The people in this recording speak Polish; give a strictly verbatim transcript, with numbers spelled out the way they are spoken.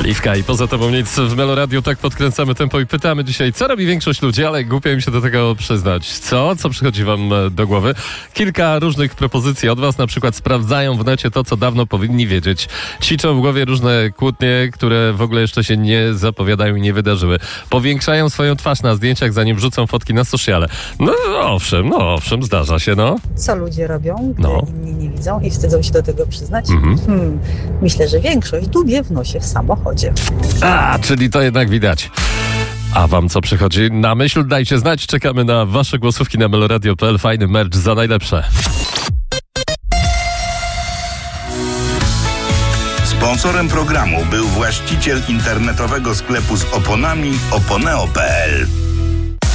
Oliwka i poza tobą nic w Meloradiu, tak podkręcamy tempo i pytamy dzisiaj, co robi większość ludzi, ale głupio im się do tego przyznać. Co? Co przychodzi wam do głowy? Kilka różnych propozycji od was, na przykład sprawdzają w necie to, co dawno powinni wiedzieć. Ćwiczą w głowie różne kłótnie, które w ogóle jeszcze się nie zapowiadają i nie wydarzyły. Powiększają swoją twarz na zdjęciach, zanim wrzucą fotki na sociale. No owszem, no owszem, zdarza się, no. Co ludzie robią, gdy No. inni nie widzą i wstydzą się do tego przyznać? Mhm. Hmm, myślę, że większość dłubie w nosie w samochodzie. A, czyli to jednak widać. A wam co przychodzi na myśl? Dajcie znać. Czekamy na wasze głosówki na meloradio kropka p l. Fajny merch za najlepsze. Sponsorem programu był właściciel internetowego sklepu z oponami oponeo kropka p l.